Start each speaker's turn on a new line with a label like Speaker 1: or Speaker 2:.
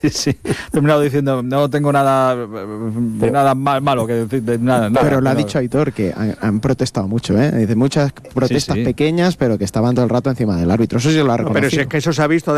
Speaker 1: Sí, terminado diciendo, no tengo nada malo que decir, nada.
Speaker 2: Pero lo ha dicho Aitor, que han protestado mucho, ¿eh? Dice, muchas protestas pequeñas, pero que estaban todo el rato encima del árbitro. Eso sí lo ha reconocido.
Speaker 3: Pero si es que eso se ha visto